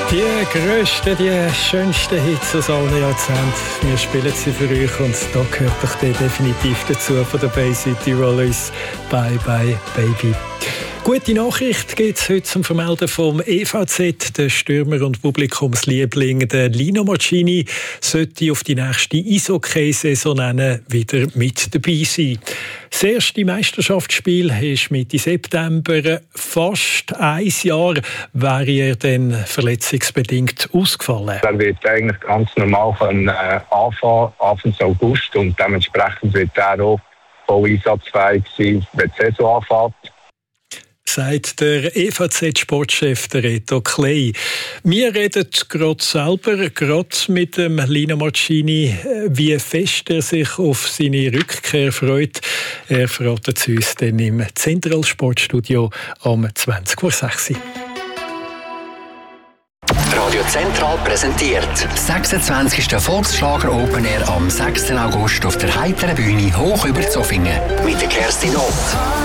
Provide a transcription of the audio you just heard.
Die grössten, die schönsten Hits aus allen Jahrzehnten. Wir spielen sie für euch und da gehört doch der definitiv dazu von der Bay City Rollers. Bye Bye Baby. Gute Nachricht gibt es heute zum Vermelden vom EVZ. Der Stürmer und Publikumsliebling, der Lino Marchini, sollte auf die nächste Eishockey-Saison wieder mit dabei sein. Das erste Meisterschaftsspiel ist Mitte September. Fast ein Jahr wäre er dann verletzungsbedingt ausgefallen. Er wird eigentlich ganz normal anfangen, Anfang August, und dementsprechend wird er auch voll einsatzfähig sein, wenn die Saison anfängt. Sagt der EVZ-Sportchef Reto Kley. Wir reden gerade selber, gerade mit dem Lino Marchini, wie fest er sich auf seine Rückkehr freut. Er verratet es uns dann im Zentral Sportstudio um 20:06 Uhr. Radio Zentral präsentiert 26. Volksschlager Open Air am 6. August auf der heiteren Bühne hoch über Zofingen mit der Kerstin Ott.